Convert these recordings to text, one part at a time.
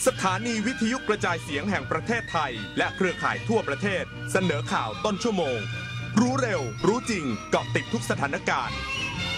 สถานีวิทยุกระจายเสียงแห่งประเทศไทยและเครือข่ายทั่วประเทศเสนอข่าวต้นชั่วโมงรู้เร็วรู้จริงเกาะติดทุกสถานการณ์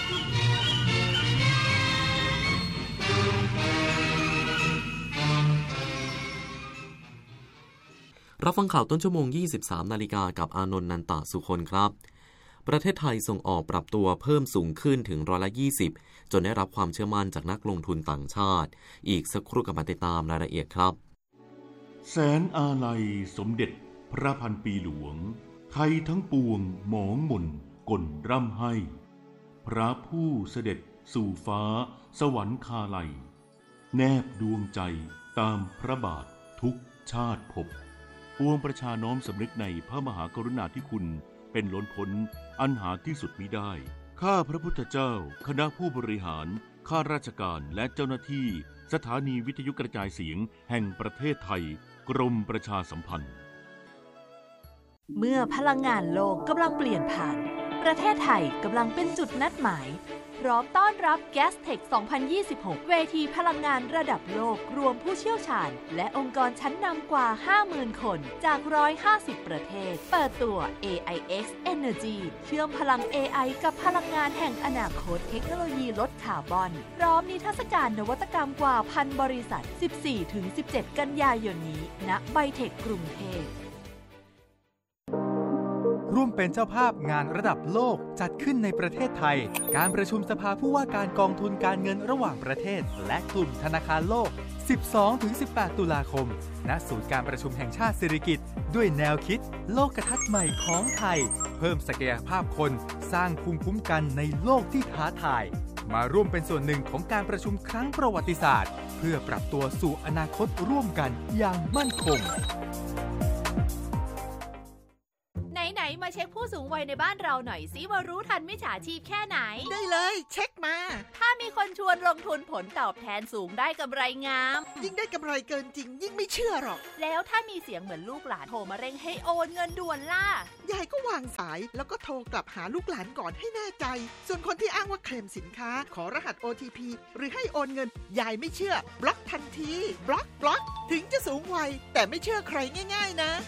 รับฟังข่าวต้นชั่วโมง 23 นาฬิกากับอานนท์ นันตะสุคนครับประเทศไทยส่งออกปรับตัวเพิ่มสูงขึ้นถึง20%จนได้รับความเชื่อมั่นจากนักลงทุนต่างชาติอีกสักครู่กับมาติดตามรายละเอียดครับแสนอาลัยสมเด็จพระพันปีหลวงไทยทั้งปวงหมองหม่นก่นร่ำให้พระผู้เสด็จสู่ฟ้าสวรรคาลัยแนบดวงใจตามพระบาททุกชาติภพปวงประชาน้อมสำนึกในพระมหากรุณาธิคุณเป็นล้นพ้นอันหาที่สุดมิได้ข้าพระพุทธเจ้าคณะผู้บริหารข้าราชการและเจ้าหน้าที่สถานีวิทยุกระจายเสียงแห่งประเทศไทยกรมประชาสัมพันธ์เมื่อพลังงานโลกกำลังเปลี่ยนผ่านประเทศไทยกำลังเป็นจุดนัดหมายพร้อมต้อนรับ Gastech 2026 เวทีพลังงานระดับโลกรวมผู้เชี่ยวชาญและองค์กรชั้นนำกว่า 50,000 คนจาก150 ประเทศเปิดตัว AIX Energy เชื่อมพลัง AI กับพลังงานแห่งอนาคตเทคโนโลยีลดคาร์บอนพร้อมนิทรรศการนวัตกรรมกว่า 1,000 บริษัท 14-17 กันยายนนี้ณไบเทคกรุงเทพร่วมเป็นเจ้าภาพงานระดับโลกจัดขึ้นในประเทศไทยการประชุมสภาผู้ว่าการกองทุนการเงินระหว่างประเทศและกลุ่มธนาคารโลก 12-18 ตุลาคมณศูนย์การประชุมแห่งชาติสิริกิติ์ด้วยแนวคิดโลกทัศน์ใหม่ของไทยเพิ่มศักยภาพคนสร้างภูมิคุ้มกันในโลกที่ท้าทายมาร่วมเป็นส่วนหนึ่งของการประชุมครั้งประวัติศาสตร์เพื่อปรับตัวสู่อนาคตร่วมกันอย่างมั่นคงไหนมาเช็คผู้สูงวัยในบ้านเราหน่อยสิว่ารู้ทันมิจฉาชีพแค่ไหนได้เลยเช็คมาถ้ามีคนชวนลงทุนผลตอบแทนสูงได้กำไรงามยิ่งได้กำไรเกินจริงยิ่งไม่เชื่อหรอกแล้วถ้ามีเสียงเหมือนลูกหลานโทรมาเร่งให้โอนเงินด่วนล่ะยายก็วางสายแล้วก็โทรกลับหาลูกหลานก่อนให้แน่ใจส่วนคนที่อ้างว่าเคลมสินค้าขอรหัส OTP หรือให้โอนเงินยายไม่เชื่อบล็อกทันทีบล็อกถึงจะสูงวัยแต่ไม่เชื่อใครง่ายๆนะ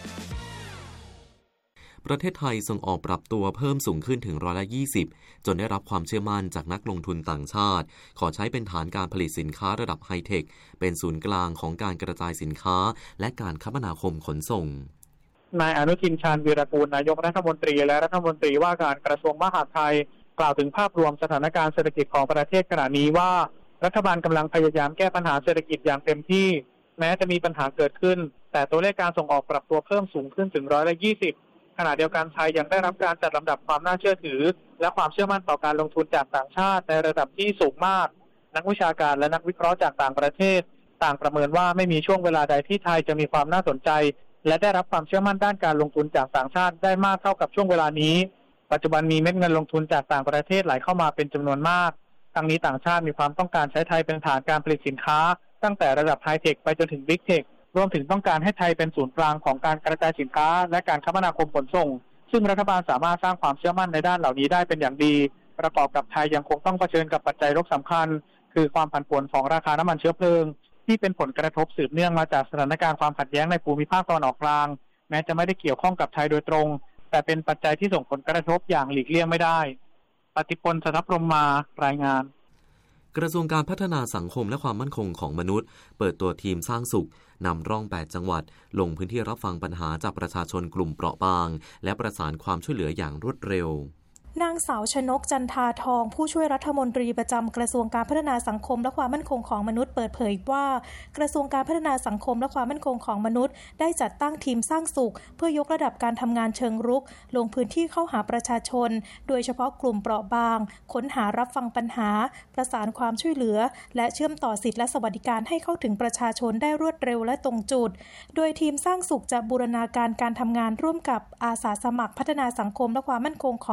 ประเทศไทยส่งออกปรับตัวเพิ่มสูงขึ้นถึง20%จนได้รับความเชื่อมั่นจากนักลงทุนต่างชาติขอใช้เป็นฐานการผลิตสินค้าระดับไฮเทคเป็นศูนย์กลางของการกระจายสินค้าและการคมนาคมขนส่งนายอนุทินชาญวีรกูลนายกรัฐมนตรีและรัฐมนตรีว่าการกระทรวงมหาดไทยกล่าวถึงภาพรวมสถานการณ์เศรษฐกิจของประเทศขณะนี้ว่ารัฐบาลกำลังพยายามแก้ปัญหาเศรษฐกิจอย่างเต็มที่แม้จะมีปัญหาเกิดขึ้นแต่ตัวเลขการส่งออกปรับตัวเพิ่มสูงขึ้นถึง20%ขณะเดียวกันไทยยังได้รับการจัดลำดับความน่าเชื่อถือและความเชื่อมั่นต่อการลงทุนจากต่างชาติในระดับที่สูงมากนักวิชาการและนักวิเคราะห์จากต่างประเทศต่างประเมินว่าไม่มีช่วงเวลาใดที่ไทยจะมีความน่าสนใจและได้รับความเชื่อมั่นด้านการลงทุนจากต่างชาติได้มากเท่ากับช่วงเวลานี้ปัจจุบันมีเม็ดเงินลงทุนจากต่างประเทศไหลเข้ามาเป็นจำนวนมากทั้งนี้ต่างชาติมีความต้องการใช้ไทยเป็นฐานการผลิตสินค้าตั้งแต่ระดับไฮเทคไปจนถึงบิ๊กเทครวมถึงต้องการให้ไทยเป็นศูนย์กลางของการกระจายสินค้าและการคมนาคมขนส่งซึ่งรัฐบาลสามารถสร้างความเชื่อมั่นในด้านเหล่านี้ได้เป็นอย่างดีประกอบกับไทยยังคงต้องเผชิญกับปัจจัยโลกสำคัญคือความผันผวนของราคาน้ำมันเชื้อเพลิงที่เป็นผลกระทบสืบเนื่องมาจากสถานการณ์ความขัดแย้งในภูมิภาคตะวันออกกลางแม้จะไม่ได้เกี่ยวข้องกับไทยโดยตรงแต่เป็นปัจจัยที่ส่งผลกระทบอย่างหลีกเลี่ยงไม่ได้ปฏิพล สทัพพรหมารายงานกระทรวงการพัฒนาสังคมและความมั่นคงของมนุษย์เปิดตัวทีมสร้างสุขนำร่อง8จังหวัดลงพื้นที่รับฟังปัญหาจากประชาชนกลุ่มเปราะบางและประสานความช่วยเหลืออย่างรวดเร็วนางสาวชนกจันทาทองผู้ช่วยรัฐมนตรีประจำกระทรวงการพัฒนาสังคมและความมั่นคงของมนุษย์เปิดเผยว่ากระทรวงการพัฒนาสังคมและความมั่นคงของมนุษย์ได้จัดตั้งทีมสร้างสุขเพื่อยกระดับการทำงานเชิงรุกลงพื้นที่เข้าหาประชาชนโดยเฉพาะกลุ่มเปราะบางค้นหารับฟังปัญหาประสานความช่วยเหลือและเชื่อมต่อสิทธิและสวัสดิการให้เข้าถึงประชาชนได้รวดเร็วและตรงจุดโดยทีมสร้างสุขจะบูรณาการการทำงานร่วมกับอาสาสมัครพัฒนาสังคมและความมั่นคงของมนุษย์หรือ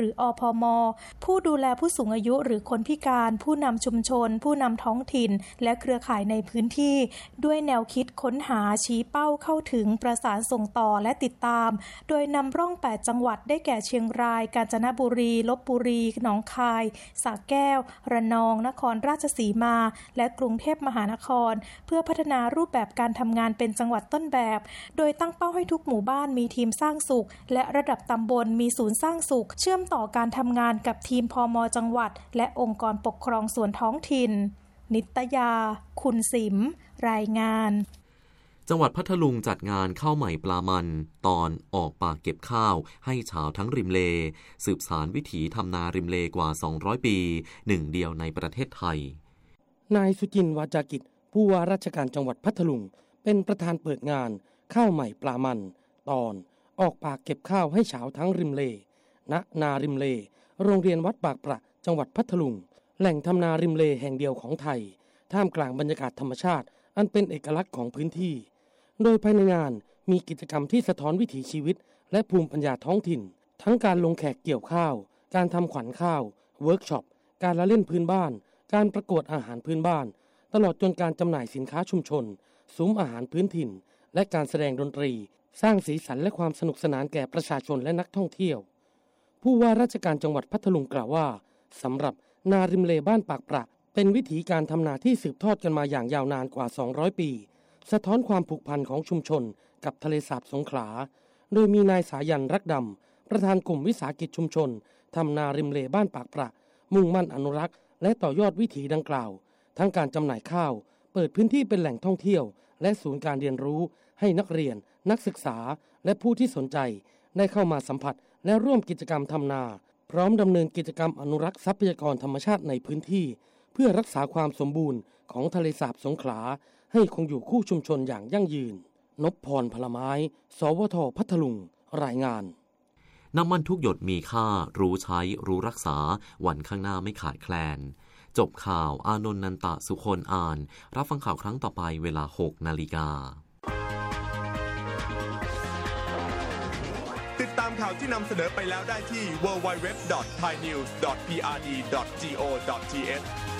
รืออพม.ผู้ดูแลผู้สูงอายุหรือคนพิการผู้นำชุมชนผู้นำท้องถิ่นและเครือข่ายในพื้นที่ด้วยแนวคิดค้นหาชี้เป้าเข้าถึงประสานส่งต่อและติดตามโดยนำร่อง8จังหวัดได้แก่เชียงรายกาญจนบุรีลพบุรีหนองคายสระแก้วระนองนครราชสีมาและกรุงเทพมหานครเพื่อพัฒนารูปแบบการทำงานเป็นจังหวัดต้นแบบโดยตั้งเป้าให้ทุกหมู่บ้านมีทีมสร้างสุขและระดับตำบลมีศูนย์สร้างสุขเชื่อมต่อการทำงานกับทีมพม.จังหวัดและองค์กรปกครองส่วนท้องถิ่นนิตยาคุณสิมรายงานจังหวัดพัทลุงจัดงานข้าวใหม่ปลามันตอนออกปากเก็บข้าวให้ชาวทั้งริมเลสืบสานวิถีทำนาริมเลกว่า200ปีหนึ่งเดียวในประเทศไทยนายสุจินต์วาจากิจผู้ว่าราชการจังหวัดพัทลุงเป็นประธานเปิดงานข้าวใหม่ปลามันตอนออกปากเก็บข้าวให้ชาวทั้งริมเลณนาริมเลโรงเรียนวัดปากประจังหวัดพัทลุงแหล่งทำนาริมเลแห่งเดียวของไทยท่ามกลางบรรยากาศธรรมชาติอันเป็นเอกลักษณ์ของพื้นที่โดยภายในงานมีกิจกรรมที่สะท้อนวิถีชีวิตและภูมิปัญญาท้องถิ่นทั้งการลงแขกเกี่ยวข้าวการทำขวัญข้าวเวิร์กช็อปการละเล่นพื้นบ้านการประกวดอาหารพื้นบ้านตลอดจนการจำหน่ายสินค้าชุมชนซุ้มอาหารพื้นถิ่นและการแสดงดนตรีสร้างสีสันและความสนุกสนานแก่ประชาชนและนักท่องเที่ยวผู้ว่าราชการจังหวัดพัทลุงกล่าวว่าสำหรับนาริมเลบ้านปากประเป็นวิถีการทำนาที่สืบทอดกันมาอย่างยาวนานกว่า200ปีสะท้อนความผูกพันของชุมชนกับทะเลสาบสงขลาโดยมีนายสายันรักดำประธานกลุ่มวิสาหกิจชุมชนทำนาริมเลบ้านปากประมุ่งมั่นอนุรักษ์และต่อยอดวิถีดังกล่าวทั้งการจำหน่ายข้าวเปิดพื้นที่เป็นแหล่งท่องเที่ยวและศูนย์การเรียนรู้ให้นักเรียนนักศึกษาและผู้ที่สนใจได้เข้ามาสัมผัสและร่วมกิจกรรมทำนาพร้อมดำเนินกิจกรรมอนุรักษ์ทรัพยากรธรรมชาติในพื้นที่เพื่อรักษาความสมบูรณ์ของทะเลสาบสงขลาให้คงอยู่คู่ชุมชนอย่างยั่งยืนนพพรพลไม้สวท.พัทลุงรายงานน้ำมันทุกหยดมีค่ารู้ใช้รู้รักษาวันข้างหน้าไม่ขาดแคลนจบข่าวอานนท์นันตะสุคนอ่านรับฟังข่าวครั้งต่อไปเวลา 6 นาฬิกาติดตามข่าวที่นำเสนอไปแล้วได้ที่ www.thainews.prd.go.th